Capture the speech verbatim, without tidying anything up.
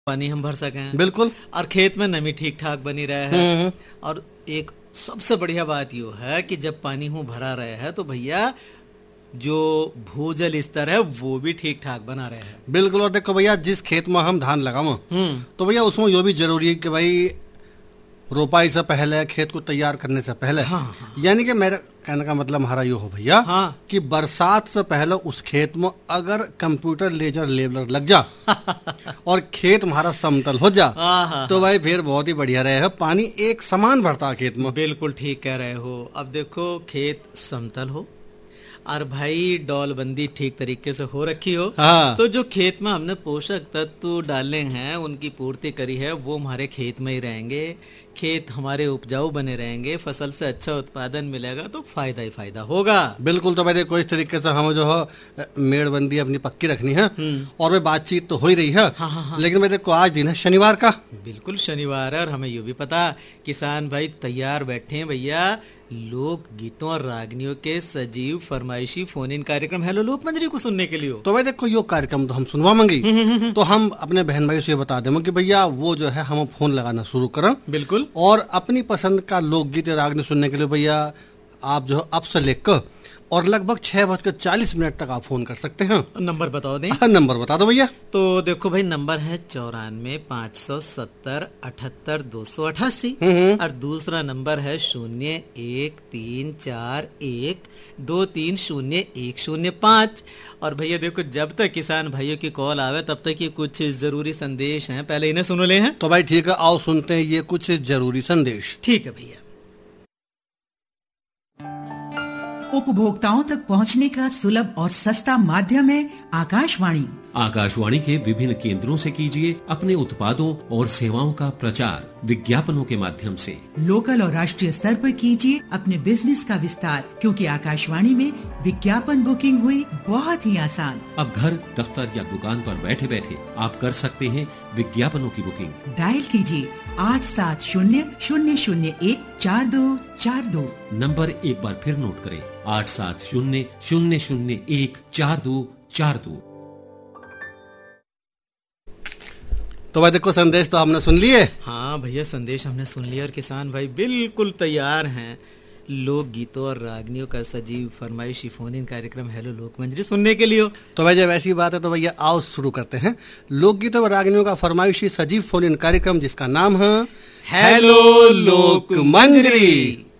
पानी हम भर सकें, बिल्कुल, और खेत में नमी ठीक ठाक बनी रहे है। और एक सबसे बढ़िया बात यो है कि जब पानी हूँ भरा रहे है तो भैया जो भूजल स्तर है वो भी ठीक ठाक बना रहे हैं। बिल्कुल। और देखो भैया, जिस खेत में हम धान लगाओ तो भैया उसमें यो भी जरूरी है कि भाई रोपाई से पहले, खेत को तैयार करने से पहले, हाँ, हाँ। यानी कि मेरा कहने का मतलब हमारा यो हो भैया, हाँ। कि बरसात से पहले उस खेत में अगर कंप्यूटर लेजर लेवलर लग जा और खेत हमारा समतल हो जा हाँ, तो भाई फिर बहुत ही बढ़िया रहे। पानी एक समान भरता है खेत में। बिल्कुल ठीक कह रहे हो। अब देखो खेत समतल हो और भाई डॉल बंदी ठीक तरीके से हो रखी हो, हाँ। तो जो खेत में हमने पोषक तत्व डाले हैं उनकी पूर्ति करी है वो हमारे खेत में ही रहेंगे, खेत हमारे उपजाऊ बने रहेंगे, फसल से अच्छा उत्पादन मिलेगा तो फायदा ही फायदा होगा। बिल्कुल। तो भाई देखो, इस तरीके से हम जो है मेड़बंदी अपनी पक्की रखनी है और वे बातचीत तो हो ही रही है। हाँ, हाँ, हाँ। लेकिन भाई देखो, आज दिन है शनिवार का। बिल्कुल शनिवार है और हमें ये भी पता, किसान भाई तैयार बैठे हैं भैया लोक गीतों और रागनियों के सजीव फरमाइशी फोन इन कार्यक्रम हेलो लोक मंजरी को सुनने के लिए। तो भाई देखो, यो कार्यक्रम तो हम सुनवा मंगी तो हम अपने बहन भाई से ये बता दें कि भैया वो जो है हम फोन लगाना शुरू करें। बिल्कुल। और अपनी पसंद का लोकगीत या रागनी सुनने के लिए भैया आप जो है अब से लेकर और लगभग छह बजकर चालीस मिनट तक आप फोन कर सकते हैं। नंबर बताओ दें। नंबर बता दो भैया। तो देखो भाई, नंबर है चौरानवे पाँच सौ सत्तर अठहत्तर दो सौ अठासी और दूसरा नंबर है शून्य एक तीन चार एक दो तीन शून्य एक शून्य पाँच। और भैया देखो, जब तक किसान भाइयों की कॉल आवे तब तक ये कुछ जरूरी संदेश हैं, पहले इन्हें सुनो ले हैं। तो भाई ठीक है, आओ सुनते हैं ये कुछ जरूरी संदेश। ठीक है भैया। उपभोक्ताओं तक पहुंचने का सुलभ और सस्ता माध्यम है आकाशवाणी। आकाशवाणी के विभिन्न केंद्रों से कीजिए अपने उत्पादों और सेवाओं का प्रचार विज्ञापनों के माध्यम से। लोकल और राष्ट्रीय स्तर पर कीजिए अपने बिजनेस का विस्तार, क्योंकि आकाशवाणी में विज्ञापन बुकिंग हुई बहुत ही आसान। अब घर, दफ्तर या दुकान पर बैठे बैठे आप कर सकते हैं विज्ञापनों की बुकिंग। डायल कीजिए आठ सात शून्य शून्य शून्य एक चार दो चार दो। नंबर एक बार फिर नोट करें, आठ सात शून्य शून्य शून्य एक चार दो चार दो। तो भाई देखो, संदेश तो हमने सुन लिए। हाँ भैया, संदेश हमने सुन लिया और किसान भाई बिल्कुल तैयार हैं लोक गीतों और रागनियों का सजीव फरमाइशी फोन इन कार्यक्रम हेलो लोक मंजरी सुनने के लिए। तो भाई जब ऐसी बात है तो भैया आओ शुरू करते हैं लोकगीतों और रागनियों का फरमाइशी सजीव फोन इन कार्यक्रम, जिसका नाम है हेलो लोक मंजरी।